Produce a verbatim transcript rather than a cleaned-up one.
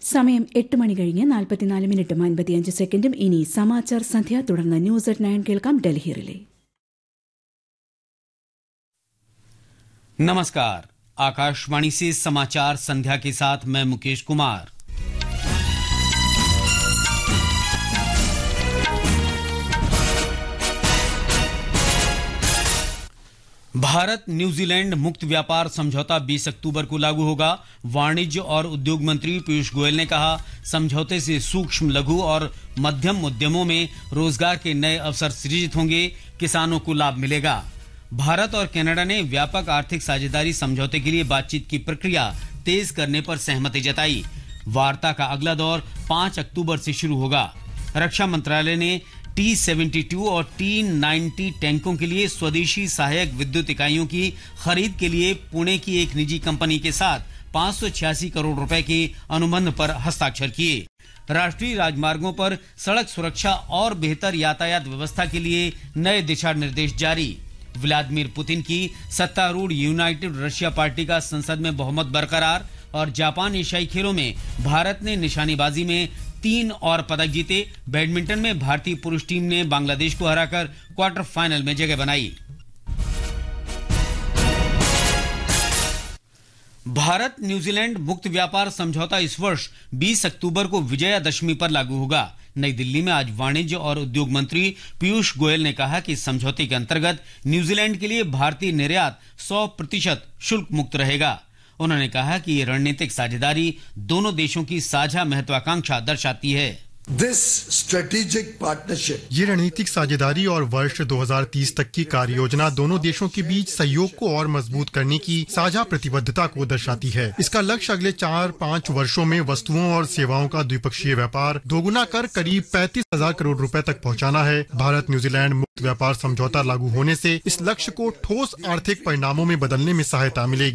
സമയം എട്ട് മണി കഴിഞ്ഞ് നാൽപ്പത്തിനാല് മിനിറ്റും അൻപത്തിയഞ്ച് സെക്കൻഡും. ഇനി സമാചാർ സന്ധ്യ, തുടർന്ന് ന്യൂസ് അറ്റ് നയൻ കേൾക്കാം ഡൽഹി റിലേ. नमस्कार, आकाशवाणी से समाचार संध्या के साथ मैं मुकेश कुमार। भारत न्यूजीलैंड मुक्त व्यापार समझौता बीस अक्टूबर को लागू होगा। वाणिज्य और उद्योग मंत्री पीयूष गोयल ने कहा, समझौते से सूक्ष्म, लघु और मध्यम उद्यमों में रोजगार के नए अवसर सृजित होंगे, किसानों को लाभ मिलेगा। भारत और कनाडा ने व्यापक आर्थिक साझेदारी समझौते के लिए बातचीत की प्रक्रिया तेज करने पर सहमति जताई। वार्ता का अगला दौर पाँच अक्टूबर से शुरू होगा। रक्षा मंत्रालय ने टी सेवेंटी टू और टी नाइंटी टैंकों के लिए स्वदेशी सहायक विद्युत इकाइयों की खरीद के लिए पुणे की एक निजी कंपनी के साथ पाँच सौ छियासी करोड़ रुपए के अनुबंध पर हस्ताक्षर किए। राष्ट्रीय राजमार्गों पर सड़क सुरक्षा और बेहतर यातायात व्यवस्था के लिए नए दिशा निर्देश जारी। व्लादिमीर पुतिन की सत्तारूढ़ यूनाइटेड रशिया पार्टी का संसद में बहुमत बरकरार। और जापान एशियाई खेलों में भारत ने निशानेबाजी में तीन और पदक जीते। बैडमिंटन में भारतीय पुरुष टीम ने बांग्लादेश को हराकर क्वार्टर फाइनल में जगह बनाई। भारत न्यूजीलैंड मुक्त व्यापार समझौता इस वर्ष बीस अक्टूबर को विजयादशमी पर लागू होगा। नई दिल्ली में आज वाणिज्य और उद्योग मंत्री पीयूष गोयल ने कहा कि समझौते के अंतर्गत न्यूजीलैंड के लिए भारतीय निर्यात सौ प्रतिशत शुल्क मुक्त रहेगा। उन्होंने कहा कि ये रणनीतिक साझेदारी दोनों देशों की साझा महत्वाकांक्षा दर्शाती है। This strategic partnership, ये रणनीतिक साझेदारी और वर्ष दो हज़ार तीस तक की कार्य योजना दोनों देशों के बीच सहयोग को और मजबूत करने की साझा प्रतिबद्धता को दर्शाती है। इसका लक्ष्य अगले चार पाँच वर्षों में वस्तुओं और सेवाओं का द्विपक्षीय व्यापार दोगुना कर करीब पैंतीस हजार करोड़ रुपए तक पहुंचाना है। भारत न्यूजीलैंड मुक्त व्यापार समझौता लागू होने से इस लक्ष्य को ठोस आर्थिक परिणामों में बदलने में सहायता मिलेगी।